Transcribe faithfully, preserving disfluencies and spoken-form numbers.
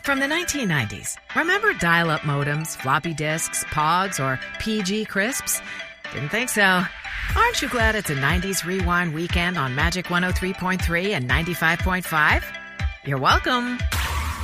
From the nineteen nineties, remember dial-up modems, floppy disks, pods, or P G crisps? Didn't think so. Aren't you glad it's a nineties Rewind weekend on Magic one oh three point three and ninety-five point five? You're welcome.